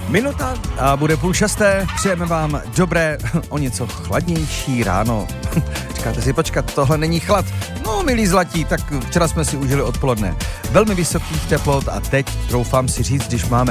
Minuta a bude 5:30. Přejeme vám dobré, o něco chladnější ráno. Říkáte si, počkat, tohle není chlad. No, milí zlatí, tak včera jsme si užili odpoledne velmi vysokých teplot a teď, troufám si říct, když máme